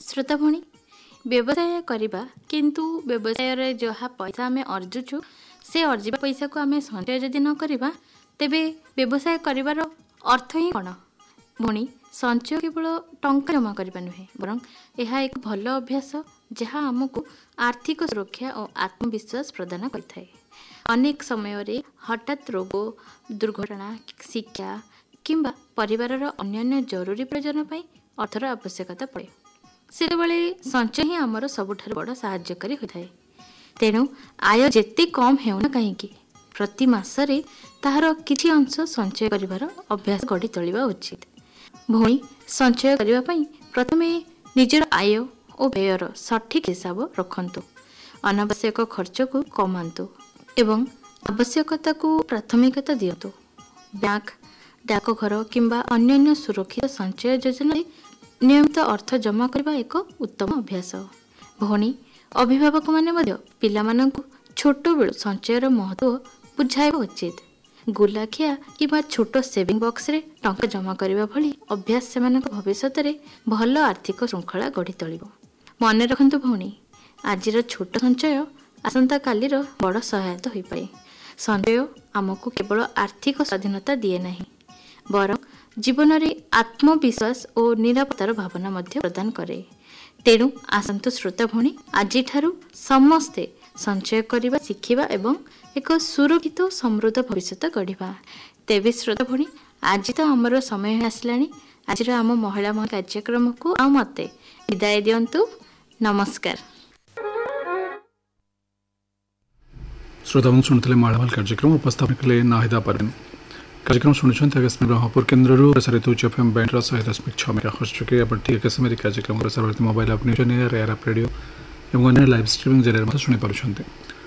श्रोता भणी व्यवसाय करवा किंतु व्यवसाय जहाँ पैसा आम अर्जुचु से अर्जिबा पैसा को आम संचय जदि न करवा तेबे व्यवसाय करिवार अर्थ ही कौन भणी संचय केवल टंका जमा करवा नुहे बरं यह एक भल अभ्यास जहाँ आमको आर्थिक सुरक्षा और आत्मविश्वास प्रदान करता है। अनेक समय रे हठात रोग दुर्घटना शिक्षा किंबा परिवार अन्य जरूरी प्रयोजन पर अर्थर आवश्यकता पड़े से संचय ही आमर सबुठार बड़ साहाय्यकारी होता है। तेणु आय जेते कम हेउना कहीं प्रति मासरे ताहार किछि अंश संचय करिवार अभ्यास गढ़ी तोलिबा उचित। भूणी संचय करिबा पई प्रथमे निजर आय और व्ययर सठिक हिसाब रखंतु, अनावश्यक खर्च को कमांतु एवं आवश्यकता को प्राथमिकता दियंतु। बैंक डाकघर किंबा अन्य सुरक्षित संचय योजना नियमित अर्थ जमा करबा एक उत्तम अभ्यास। भौणी अभिभावक माने मध्य पिलामानंकु छोट बेलु संचयर महत्व बुझाइबा उचित। गुलाखिया किंबा छोट सेविंग बॉक्स रे टंका जमा करबा भली अभ्यास सेमानक भविष्यत रे भल आर्थिक श्रृंखला गढ़ी तोलिबो। मन रखंतु भौणी आजिर छोट संचय आसंता कालीर बड़ सहायता होई पाए। संचय आमको केवल आर्थिक स्वाधीनता दिए नहीं बरं जीवन रे आत्मविश्वास और निरापत्तार भावना मध्य प्रदान करे। तेणु आसंतु श्रोता भौणी आजि ठारू समस्ते संचय करबा शिखिबा एवं एक सुरक्षित समृद्ध भविष्य गढ़िबा। तेबे श्रोता भौणी आज तो आमर समय आसलानी आज आम महिला कार्यक्रम को आ मते विदाय दियंतु। नमस्कार। श्रोता बंधु शुणुले मालामाल कार्यक्रम उपस्थापन कले नाहिदा परवीन। कार्यक्रम शुणुंट ब्रह्मपुर केन्द्र प्रसारित एफएम बैंड 100.6 मेगाहर्ट्ज चुके ठीक समय कार्यक्रम प्रसार मोबाइल आप न्यूज एयर ऐप रेडियो और अन्य लाइव स्ट्रीमिंग जरिए शुणी पार्टी।